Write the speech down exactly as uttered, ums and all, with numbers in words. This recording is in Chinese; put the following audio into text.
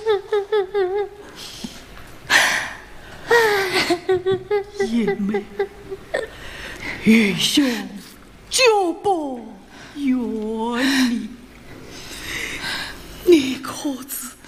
爷妹，愚兄久不远你，你可知